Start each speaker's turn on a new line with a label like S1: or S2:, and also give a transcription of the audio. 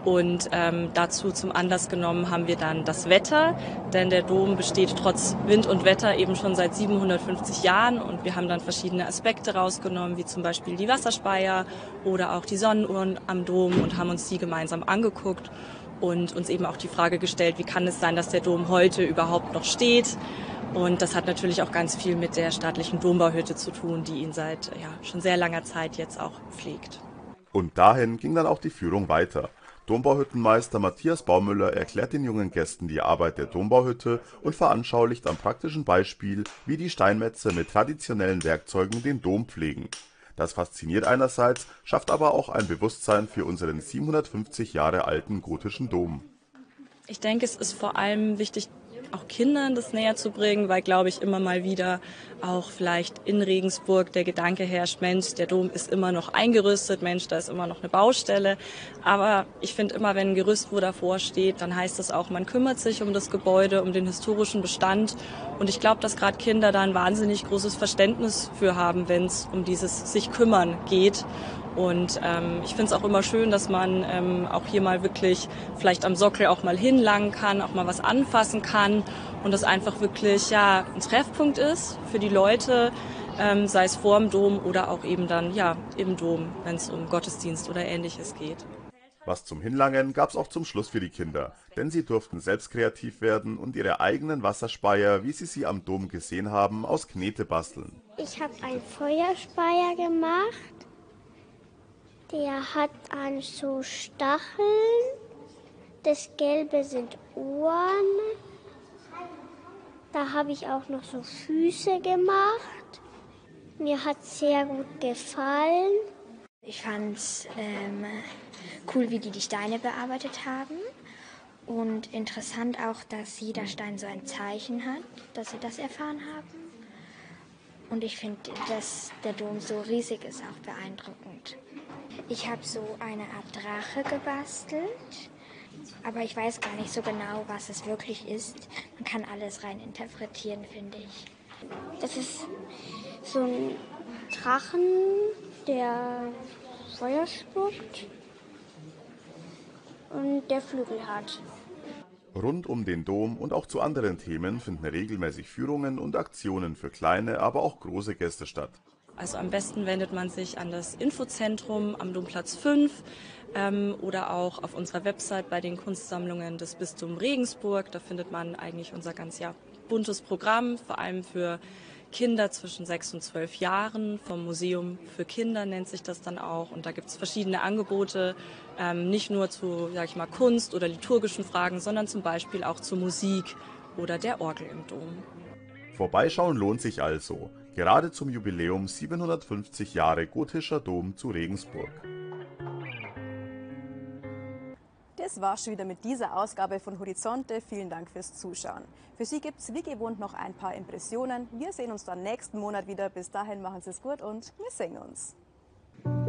S1: Und dazu zum Anlass genommen haben wir dann das Wetter, denn der Dom besteht trotz Wind und Wetter eben schon seit 750 Jahren und wir haben dann verschiedene Aspekte rausgenommen, wie zum Beispiel die Wasserspeier oder auch die Sonnenuhren am Dom und haben uns die gemeinsam angeguckt und uns eben auch die Frage gestellt, wie kann es sein, dass der Dom heute überhaupt noch steht? Und das hat natürlich auch ganz viel mit der staatlichen Dombauhütte zu tun, die ihn seit schon sehr langer Zeit jetzt auch pflegt.
S2: Und dahin ging dann auch die Führung weiter. Dombauhüttenmeister Matthias Baumüller erklärt den jungen Gästen die Arbeit der Dombauhütte und veranschaulicht am praktischen Beispiel, wie die Steinmetze mit traditionellen Werkzeugen den Dom pflegen. Das fasziniert einerseits, schafft aber auch ein Bewusstsein für unseren 750 Jahre alten gotischen Dom.
S1: Ich denke, es ist vor allem wichtig, auch Kindern das näher zu bringen, weil, glaube ich, immer mal wieder auch vielleicht in Regensburg der Gedanke herrscht, Mensch, der Dom ist immer noch eingerüstet, Mensch, da ist immer noch eine Baustelle. Aber ich finde immer, wenn ein Gerüst wo davor steht, dann heißt das auch, man kümmert sich um das Gebäude, um den historischen Bestand. Und ich glaube, dass gerade Kinder da ein wahnsinnig großes Verständnis für haben, wenn es um dieses sich kümmern geht. Und ich finde es auch immer schön, dass man auch hier mal wirklich vielleicht am Sockel auch mal hinlangen kann, auch mal was anfassen kann und das einfach wirklich ein Treffpunkt ist für die Leute, sei es vor dem Dom oder auch eben dann im Dom, wenn es um Gottesdienst oder Ähnliches geht.
S2: Was zum Hinlangen gab's auch zum Schluss für die Kinder, denn sie durften selbst kreativ werden und ihre eigenen Wasserspeier, wie sie am Dom gesehen haben, aus Knete basteln.
S3: Ich habe einen Feuerspeier gemacht. Der hat so Stacheln. Das Gelbe sind Ohren. Da habe ich auch noch so Füße gemacht. Mir hat es sehr gut gefallen.
S4: Ich fand es cool, wie die Steine bearbeitet haben. Und interessant auch, dass jeder Stein so ein Zeichen hat, dass sie das erfahren haben. Und ich finde, dass der Dom so riesig ist, auch beeindruckend. Ich habe so eine Art Drache gebastelt, aber ich weiß gar nicht so genau, was es wirklich ist. Man kann alles rein interpretieren, finde ich.
S3: Das ist so ein Drachen, der Feuer spuckt und der Flügel hat.
S2: Rund um den Dom und auch zu anderen Themen finden regelmäßig Führungen und Aktionen für kleine, aber auch große Gäste statt.
S1: Also am besten wendet man sich an das Infozentrum am Domplatz 5 oder auch auf unserer Website bei den Kunstsammlungen des Bistums Regensburg. Da findet man eigentlich unser ganz buntes Programm, vor allem für Kinder zwischen 6 und 12 Jahren. Vom Museum für Kinder nennt sich das dann auch. Und da gibt es verschiedene Angebote, nicht nur zu Kunst oder liturgischen Fragen, sondern zum Beispiel auch zur Musik oder der Orgel im Dom.
S2: Vorbeischauen lohnt sich also, gerade zum Jubiläum 750 Jahre gotischer Dom zu Regensburg.
S5: Das war's schon wieder mit dieser Ausgabe von Horizonte. Vielen Dank fürs Zuschauen. Für Sie gibt's wie gewohnt noch ein paar Impressionen. Wir sehen uns dann nächsten Monat wieder. Bis dahin machen Sie es gut und wir sehen uns.